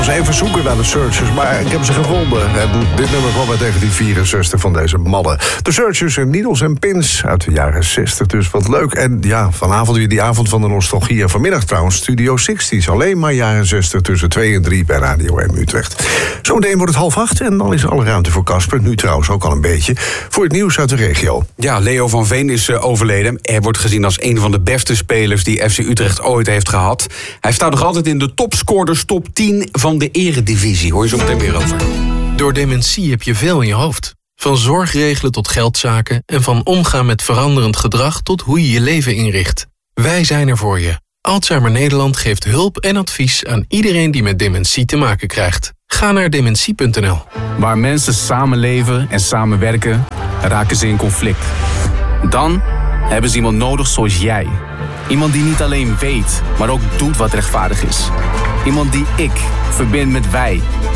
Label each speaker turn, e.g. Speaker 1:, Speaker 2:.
Speaker 1: was even zoeken naar de Searchers, maar ik heb ze gevonden. En dit nummer kwam uit 1964 van deze mannen. De Searchers en Needles and Pins uit de jaren 60, dus wat leuk. En ja, vanavond weer die avond van de nostalgie. En vanmiddag trouwens Studio 60's. Alleen maar jaren 60 tussen 2 en 3 bij Radio M Utrecht. Zometeen wordt het 7:30 en dan is er alle ruimte voor Casper. Nu trouwens ook al een beetje. Voor het nieuws uit de regio.
Speaker 2: Ja, Leo van Veen is overleden. Hij wordt gezien als een van de beste spelers die FC Utrecht ooit heeft gehad. Hij staat nog altijd in de topscorers top 10 van de eredivisie. Hoor je zo meteen weer over.
Speaker 3: Door dementie heb je veel in je hoofd. Van zorgregelen tot geldzaken en van omgaan met veranderend gedrag tot hoe je je leven inricht. Wij zijn er voor je. Alzheimer Nederland geeft hulp en advies aan iedereen die met dementie te maken krijgt. Ga naar dementie.nl.
Speaker 4: Waar mensen samenleven en samenwerken, raken ze in conflict. Dan hebben ze iemand nodig zoals jij. Iemand die niet alleen weet, maar ook doet wat rechtvaardig is. Iemand die ik verbind met wij.